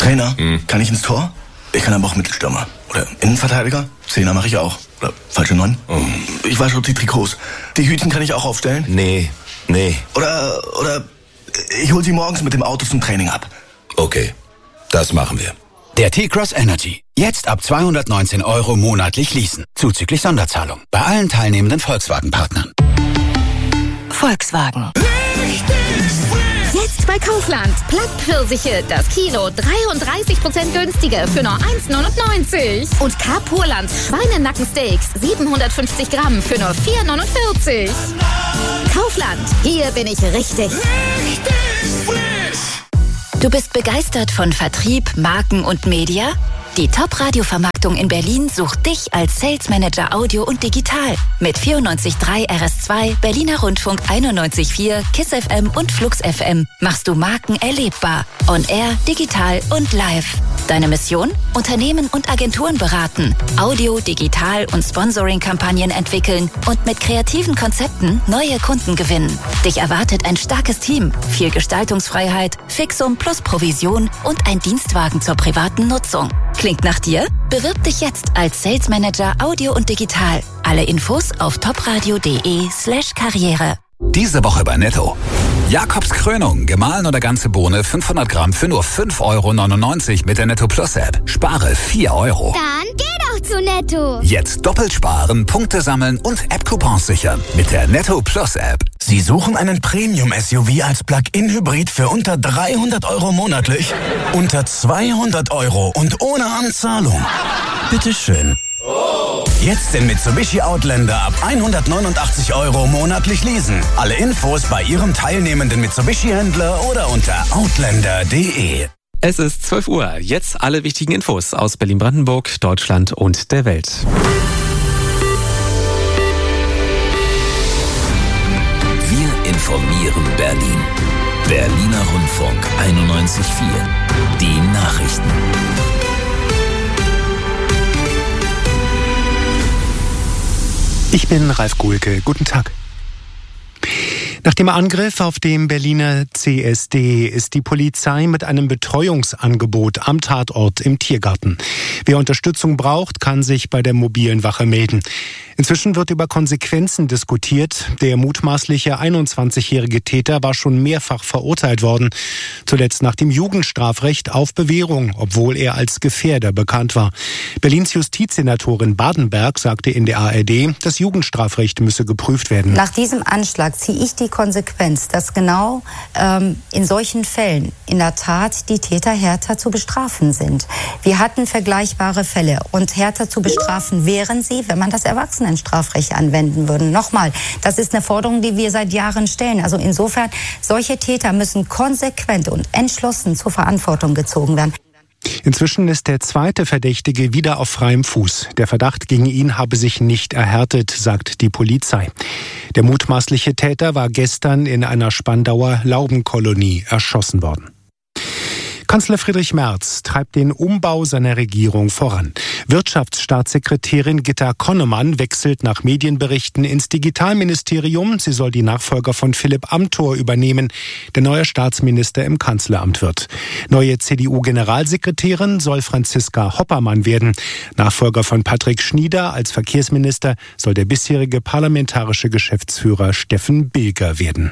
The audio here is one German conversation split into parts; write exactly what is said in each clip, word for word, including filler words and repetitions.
Trainer, Hm. kann ich ins Tor? Ich kann aber auch Mittelstürmer. Oder Innenverteidiger? Zehner mache ich auch. Oder falsche Neun? Oh. Ich wasche die Trikots. Die Hütchen kann ich auch aufstellen? Nee, nee. Oder, oder ich hol sie morgens mit dem Auto zum Training ab. Okay, das machen wir. Der T-Cross Energy. Jetzt ab zweihundertneunzehn Euro monatlich leasen. Zuzüglich Sonderzahlung. Bei allen teilnehmenden Volkswagen-Partnern. Volkswagen. Jetzt bei Kaufland. Plattpfirsiche, das Kilo dreiunddreißig Prozent günstiger für nur eins neunundneunzig. Und Carpurland Schweinenackensteaks siebenhundertfünfzig Gramm für nur vier neunundvierzig. Kaufland, hier bin ich richtig. Richtig frisch. Du bist begeistert von Vertrieb, Marken und Media? Die Top-Radio-Vermarktung in Berlin sucht dich als Sales Manager Audio und Digital. Mit vierundneunzig Komma drei R S zwei, Berliner Rundfunk einundneunzig Komma vier, KISS F M und Flux F M machst du Marken erlebbar. On Air, digital und live. Deine Mission? Unternehmen und Agenturen beraten, Audio, Digital und Sponsoring-Kampagnen entwickeln und mit kreativen Konzepten neue Kunden gewinnen. Dich erwartet ein starkes Team, viel Gestaltungsfreiheit, Fixum plus Provision und ein Dienstwagen zur privaten Nutzung. Klingt nach dir? Bewirb dich jetzt als Sales Manager Audio und Digital. Alle Infos auf topradio.de slash Karriere. Diese Woche bei Netto. Jakobs Krönung, gemahlen oder ganze Bohne, fünfhundert Gramm für nur fünf Euro neunundneunzig mit der Netto Plus App. Spare vier Euro. Dann geh doch zu Netto. Jetzt doppelt sparen, Punkte sammeln und App-Coupons sichern mit der Netto Plus App. Sie suchen einen Premium-S U V als Plug-in-Hybrid für unter dreihundert Euro monatlich? Unter zweihundert Euro und ohne Anzahlung? Bitteschön. Jetzt den Mitsubishi Outlander ab hundertneunundachtzig Euro monatlich leasen. Alle Infos bei Ihrem teilnehmenden Mitsubishi-Händler oder unter outlander punkt de. Es ist zwölf Uhr. Jetzt alle wichtigen Infos aus Berlin-Brandenburg, Deutschland und der Welt. Wir informieren Berlin. Berliner Rundfunk einundneunzig Komma vier. Die Nachrichten. Ich bin Ralf Guhlke. Guten Tag. Nach dem Angriff auf dem Berliner C S D ist die Polizei mit einem Betreuungsangebot am Tatort im Tiergarten. Wer Unterstützung braucht, kann sich bei der mobilen Wache melden. Inzwischen wird über Konsequenzen diskutiert. Der mutmaßliche einundzwanzigjährige Täter war schon mehrfach verurteilt worden. Zuletzt nach dem Jugendstrafrecht auf Bewährung, obwohl er als Gefährder bekannt war. Berlins Justizsenatorin Badenberg sagte in der A R D, das Jugendstrafrecht müsse geprüft werden. Nach diesem Anschlag ziehe ich die Konsequenz, dass genau ähm, in solchen Fällen in der Tat die Täter härter zu bestrafen sind. Wir hatten vergleichbare Fälle und härter zu bestrafen wären sie, wenn man das Erwachsenenstrafrecht anwenden würde. Nochmal, das ist eine Forderung, die wir seit Jahren stellen. Also insofern, solche Täter müssen konsequent und entschlossen zur Verantwortung gezogen werden. Inzwischen ist der zweite Verdächtige wieder auf freiem Fuß. Der Verdacht gegen ihn habe sich nicht erhärtet, sagt die Polizei. Der mutmaßliche Täter war gestern in einer Spandauer Laubenkolonie erschossen worden. Kanzler Friedrich Merz treibt den Umbau seiner Regierung voran. Wirtschaftsstaatssekretärin Gitta Connemann wechselt nach Medienberichten ins Digitalministerium. Sie soll die Nachfolger von Philipp Amthor übernehmen, der neuer Staatsminister im Kanzleramt wird. Neue C D U-Generalsekretärin soll Franziska Hoppermann werden. Nachfolger von Patrick Schnieder als Verkehrsminister soll der bisherige parlamentarische Geschäftsführer Steffen Bilger werden.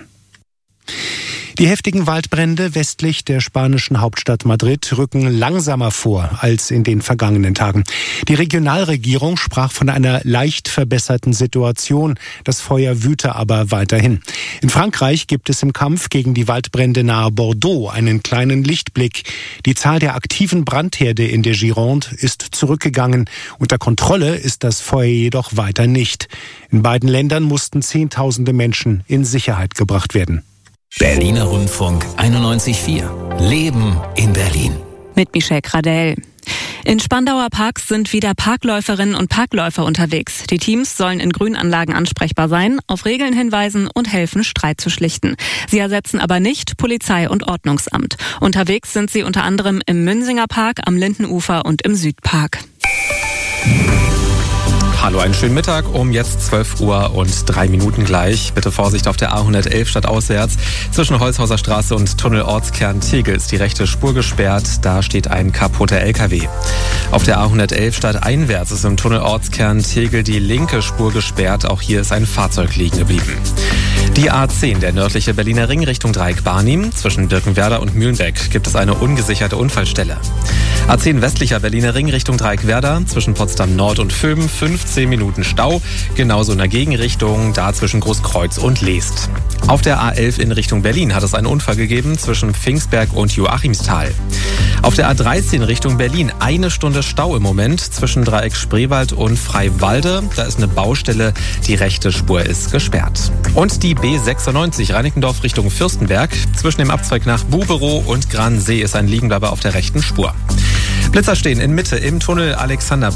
Die heftigen Waldbrände westlich der spanischen Hauptstadt Madrid rücken langsamer vor als in den vergangenen Tagen. Die Regionalregierung sprach von einer leicht verbesserten Situation. Das Feuer wüte aber weiterhin. In Frankreich gibt es im Kampf gegen die Waldbrände nahe Bordeaux einen kleinen Lichtblick. Die Zahl der aktiven Brandherde in der Gironde ist zurückgegangen. Unter Kontrolle ist das Feuer jedoch weiter nicht. In beiden Ländern mussten Zehntausende Menschen in Sicherheit gebracht werden. Berliner Rundfunk einundneunzig Komma vier. Leben in Berlin. Mit Michelle Gradell. In Spandauer Parks sind wieder Parkläuferinnen und Parkläufer unterwegs. Die Teams sollen in Grünanlagen ansprechbar sein, auf Regeln hinweisen und helfen, Streit zu schlichten. Sie ersetzen aber nicht Polizei und Ordnungsamt. Unterwegs sind sie unter anderem im Münsinger Park, am Lindenufer und im Südpark. Hallo, einen schönen Mittag um jetzt zwölf Uhr und drei Minuten gleich. Bitte Vorsicht auf der A hundertelf stadtauswärts. Zwischen Holzhauser Straße und Tunnel Ortskern Tegel ist die rechte Spur gesperrt. Da steht ein kaputter L K W. Auf der A hundertelf stadteinwärts ist im Tunnel Ortskern Tegel die linke Spur gesperrt. Auch hier ist ein Fahrzeug liegen geblieben. Die A zehn, der nördliche Berliner Ring Richtung Dreieck-Barnim. Zwischen Birkenwerder und Mühlenbeck gibt es eine ungesicherte Unfallstelle. A zehn westlicher Berliner Ring Richtung Dreieck-Werder. Zwischen Potsdam Nord und Vöben fünfzehn Minuten Stau. Genauso in der Gegenrichtung, da zwischen Großkreuz und Leest. Auf der A elf in Richtung Berlin hat es einen Unfall gegeben zwischen Pfingstberg und Joachimsthal. Auf der A dreizehn Richtung Berlin eine Stunde Stau im Moment zwischen Dreieck Spreewald und Freiwalde. Da ist eine Baustelle, die rechte Spur ist gesperrt. Und die B sechsundneunzig Reinickendorf Richtung Fürstenberg. Zwischen dem Abzweig nach Buberow und Gransee ist ein Liegenbleiber auf der rechten Spur. Blitzer stehen in Mitte im Tunnel Alexander